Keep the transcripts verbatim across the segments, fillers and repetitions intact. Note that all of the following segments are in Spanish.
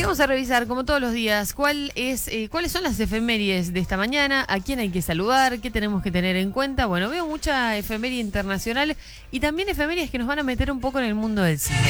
vamos a revisar, como todos los días, cuál es, eh, cuáles son las efemérides de esta mañana, a quién hay que saludar, qué tenemos que tener en cuenta. Bueno, veo mucha efeméride internacional y también efemérides que nos van a meter un poco en el mundo del cine.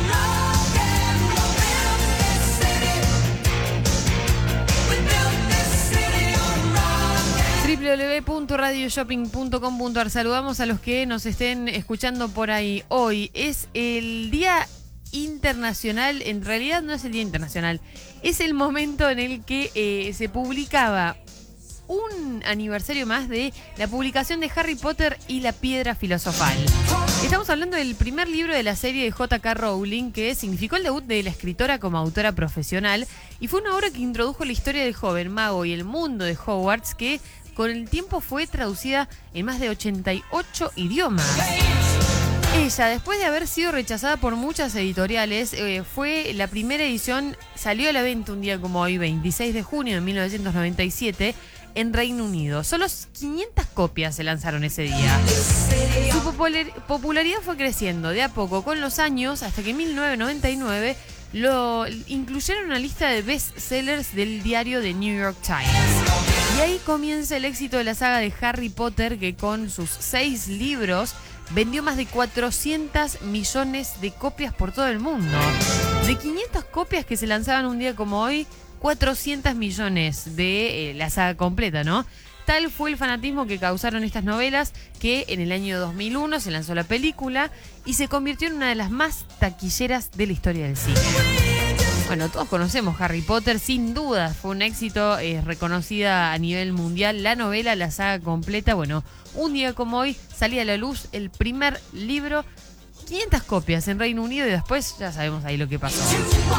doble u doble u doble u punto radio shopping punto com punto a r. Saludamos a los que nos estén escuchando por ahí. Hoy es el día internacional, en realidad no es el día internacional, es el momento en el que eh, se publicaba un aniversario más de la publicación de Harry Potter y la Piedra Filosofal. Estamos hablando del primer libro de la serie de J K Rowling, que significó el debut de la escritora como autora profesional y fue una obra que introdujo la historia del joven mago y el mundo de Hogwarts, que con el tiempo fue traducida en más de ochenta y ocho idiomas. Ella, después de haber sido rechazada por muchas editoriales, eh, fue la primera edición, salió a la venta un día como hoy, veintiséis de junio de mil novecientos noventa y siete, en Reino Unido. Solo quinientas copias se lanzaron ese día. Su popular- popularidad fue creciendo de a poco con los años, hasta que en mil novecientos noventa y nueve lo incluyeron en una lista de bestsellers del diario The New York Times. Y ahí comienza el éxito de la saga de Harry Potter, que con sus seis libros vendió más de cuatrocientos millones de copias por todo el mundo. De quinientas copias que se lanzaban un día como hoy, cuatrocientos millones de eh, la saga completa, ¿no? Tal fue el fanatismo que causaron estas novelas que en el año dos mil uno se lanzó la película y se convirtió en una de las más taquilleras de la historia del cine. Bueno, todos conocemos Harry Potter, sin duda fue un éxito, es reconocida a nivel mundial la novela, la saga completa. Bueno, un día como hoy salía a la luz el primer libro, quinientas copias en Reino Unido y después ya sabemos ahí lo que pasó.